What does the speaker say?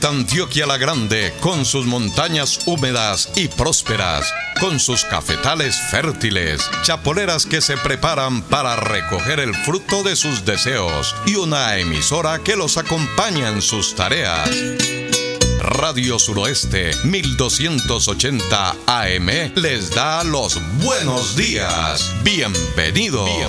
Antioquia la Grande, con sus montañas húmedas y prósperas, con sus cafetales fértiles, chapoleras que se preparan para recoger el fruto de sus deseos y una emisora que los acompaña en sus tareas. Radio Suroeste 1280 AM les da los buenos días. Bienvenidos.